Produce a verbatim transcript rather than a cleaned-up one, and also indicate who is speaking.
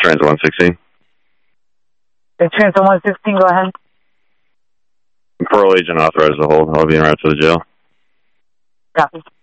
Speaker 1: Transit one sixteen.
Speaker 2: The Transit one sixteen, go ahead.
Speaker 1: Parole agent authorized to hold. I'll be en route to the jail.
Speaker 2: Copy.